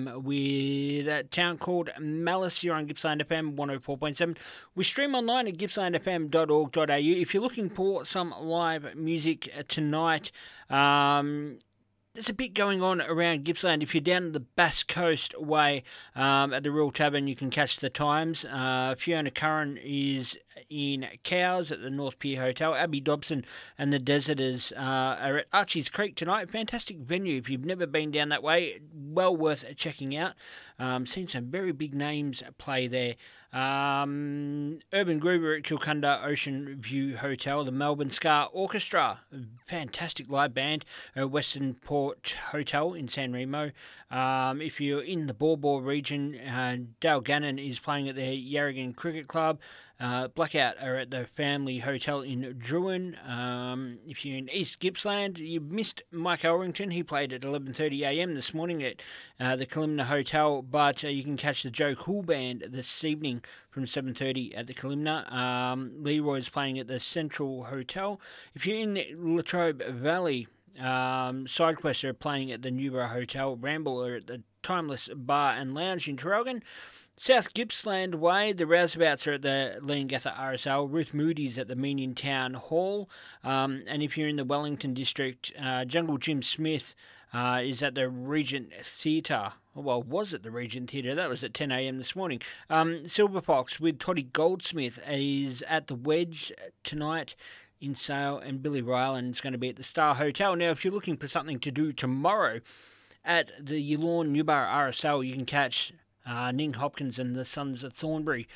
FM with a town called Malice here on Gippsland FM 104.7. We stream online at gippslandfm.org.au. If you're looking for some live music tonight, there's a bit going on around Gippsland. If you're down the Bass Coast way at the Royal Tavern, you can catch the times. Fiona Curran is in Cowes at the North Pier Hotel. Abby Dobson and the Deserters are at Archie's Creek tonight. Fantastic venue. If you've never been down that way, well worth checking out. Seen some very big names play there. Urban Groover at Kilcunda Ocean View Hotel, the Melbourne Ska Orchestra, fantastic live band at Western Port Hotel in San Remo. If you're in the Baw region, Dale Gannon is playing at the Yarragon Cricket Club. Blackout are at the Family Hotel in Druin. If you're in East Gippsland, you missed Mike Elrington. He played at 11:30am this morning at the Kalimna Hotel, but you can catch the Joe Cool Band this evening from 7:30 at the Kalimna. Leroy's playing at the Central Hotel. If you're in Latrobe Valley, SideQuest are playing at the Newborough Hotel. Ramble are at the Timeless Bar and Lounge in Traralgon. South Gippsland Way, the Rousebouts are at the Leongatha RSL. Ruth Moody's at the Meenian Town Hall. And if you're in the Wellington district, Jungle Jim Smith is at the Regent Theatre. Well, was at the Regent Theatre. That was at 10am this morning. Silver Fox with Toddy Goldsmith is at the Wedge tonight in Sale, and Billy Ryland is going to be at the Star Hotel. Now, if you're looking for something to do tomorrow at the Yallourn Newborough RSL, you can catch Ning Hopkins and the Sons of Thornbury.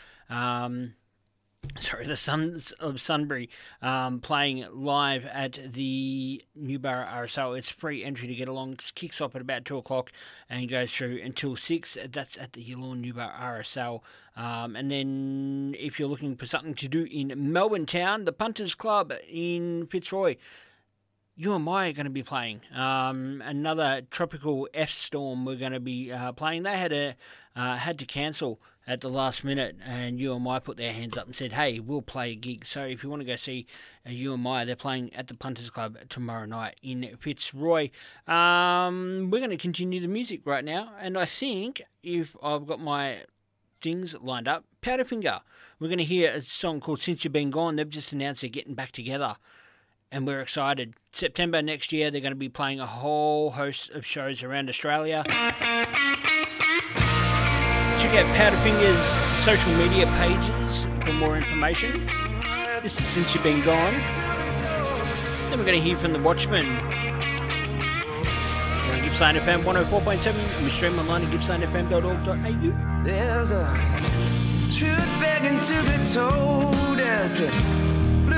The Sons of Sunbury playing live at the Newborough RSL. It's free entry to get along. It kicks off at about 2 o'clock and goes through until 6. That's at the Yallourn Newborough RSL. And then if you're looking for something to do in Melbourne Town, the Punters Club in Fitzroy, you and I are going to be playing. Another tropical F storm we're going to be playing. They had to cancel at the last minute, and you and I put their hands up and said, hey, we'll play a gig. So if you want to go see you and I, they're playing at the Punters Club tomorrow night in Fitzroy. We're going to continue the music right now, and I think if I've got my things lined up, Powderfinger. We're going to hear a song called Since You've Been Gone. They've just announced they're getting back together, and we're excited. September next year, they're going to be playing a whole host of shows around Australia. Check out Powderfinger's social media pages for more information. This is Since You've Been Gone. Then we're going to hear from the Watchmen. We're on Gippsland FM 104.7, and we stream online at gippslandfm.org.au. There's a truth begging to be told as the